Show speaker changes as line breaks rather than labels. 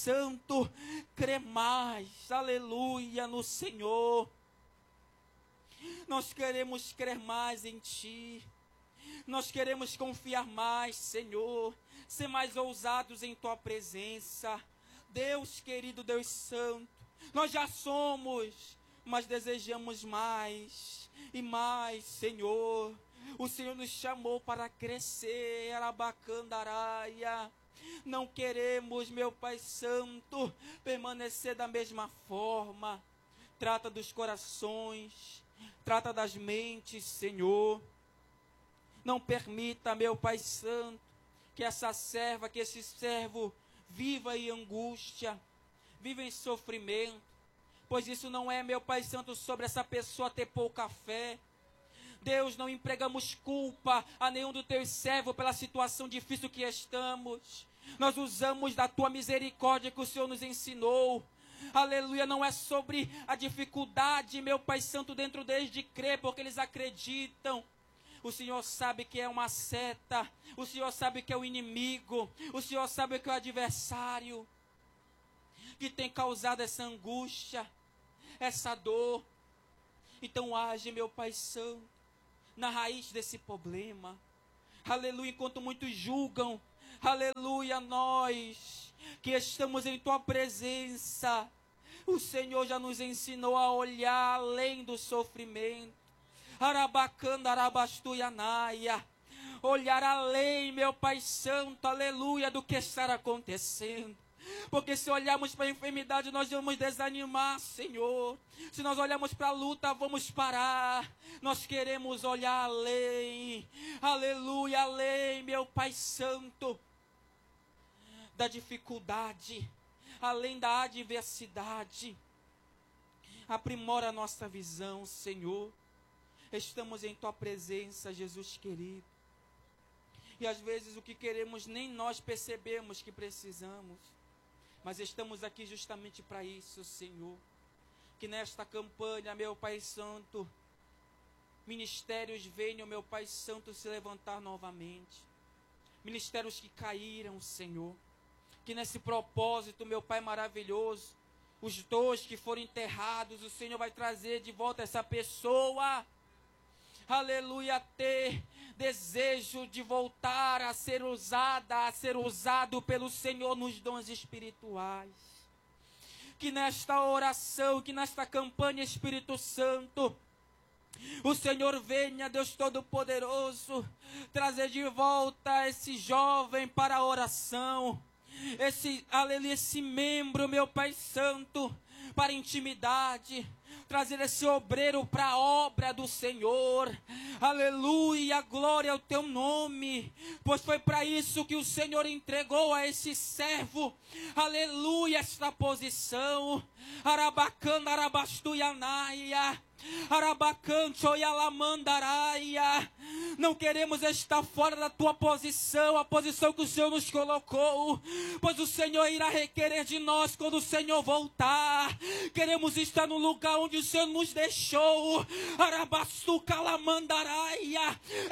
Santo, crer mais, aleluia, no Senhor. Nós queremos crer mais em Ti. Nós queremos confiar mais, Senhor, ser mais ousados em Tua presença. Deus querido, Deus Santo, nós já somos, mas desejamos mais e mais, Senhor. O Senhor nos chamou para crescer, Arabacandaraia. Não queremos, meu Pai Santo, permanecer da mesma forma. Trata dos corações, trata das mentes, Senhor. Não permita, meu Pai Santo, que essa serva, que esse servo viva em angústia, viva em sofrimento, pois isso não é, meu Pai Santo, sobre essa pessoa ter pouca fé. Deus, não empregamos culpa a nenhum dos teus servos pela situação difícil que estamos. Nós usamos da tua misericórdia que o Senhor nos ensinou. Aleluia, não é sobre a dificuldade, meu Pai Santo, dentro deles de crer, porque eles acreditam. O Senhor sabe que é uma seta, o Senhor sabe que é o inimigo, o Senhor sabe que é o adversário que tem causado essa angústia, essa dor. Então age, meu Pai Santo, na raiz desse problema. Aleluia, enquanto muitos julgam, aleluia, nós que estamos em Tua presença, o Senhor já nos ensinou a olhar além do sofrimento. Arabacanda, arabastuianaia. Olhar além, meu Pai Santo, aleluia, do que está acontecendo. Porque se olharmos para a enfermidade, nós vamos desanimar, Senhor. Se nós olharmos para a luta, vamos parar. Nós queremos olhar além, aleluia, além, meu Pai Santo, da dificuldade, além da adversidade. Aprimora a nossa visão, Senhor. Estamos em Tua presença, Jesus querido. E às vezes o que queremos nem nós percebemos que precisamos. Mas estamos aqui justamente para isso, Senhor. Que nesta campanha, meu Pai Santo, ministérios venham, meu Pai Santo, se levantar novamente. Ministérios que caíram, Senhor. Que nesse propósito, meu Pai maravilhoso, os dois que foram enterrados, o Senhor vai trazer de volta essa pessoa. Aleluia, ter desejo de voltar a ser usada, a ser usado pelo Senhor nos dons espirituais. Que nesta oração, que nesta campanha, Espírito Santo, o Senhor venha, Deus Todo-Poderoso, trazer de volta esse jovem para a oração, esse membro, meu Pai Santo, para a intimidade, trazer esse obreiro para a obra do Senhor. Aleluia, glória ao Teu nome, pois foi para isso que o Senhor entregou a esse servo, aleluia, esta posição. Arabacana, arabastuianaia, arabacancho e alamandaraia. Não queremos estar fora da Tua posição, a posição que o Senhor nos colocou, pois o Senhor irá requerer de nós quando o Senhor voltar. Queremos estar no lugar onde o Senhor nos deixou. Arabaçuca alamandaraia.